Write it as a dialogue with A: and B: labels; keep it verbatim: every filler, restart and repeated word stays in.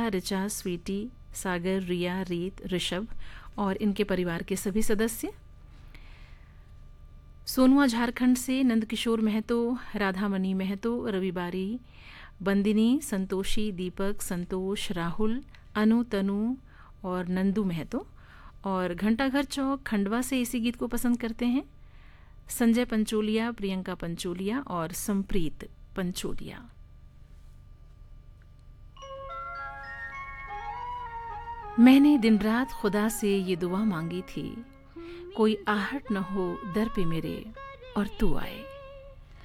A: प्रिया, ऋचा, स्वीटी, सागर, रिया, रीत, ऋषभ और इनके परिवार के सभी सदस्य। सोनुआ झारखंड से नंदकिशोर महतो, राधामणि महतो, रविबारी, बंदिनी, संतोषी, दीपक, संतोष, राहुल, अनु, तनु और नंदू महतो। और घंटाघर चौक खंडवा से इसी गीत को पसंद करते हैं संजय पंचोलिया, प्रियंका पंचोलिया और संप्रीत पंचोलिया। मैंने दिन रात खुदा से ये दुआ मांगी थी, कोई आहट न हो दर पे मेरे और तू आए।